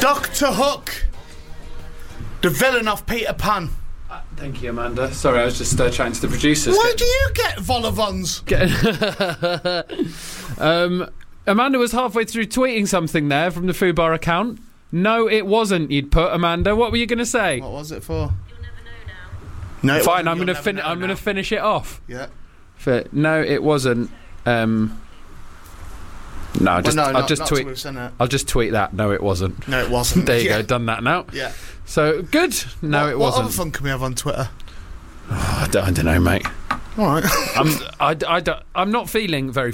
Dr. Hook, the villain of Peter Pan. Thank you, Amanda. Sorry, I was just chatting to the producers. Why do you get Volavons? Amanda was halfway through tweeting something there from the Fubar account. No, it wasn't, you'd put, Amanda. What were you going to say? What was it for? You'll never know now. No, Fine, I'm going to finish it off. Yeah. No, it wasn't. I'll just tweet that. No, it wasn't. No, it wasn't. There you go. Done that now. Yeah. So good. No, it wasn't. What other fun can we have on Twitter? I don't know, mate. All right. I'm not feeling very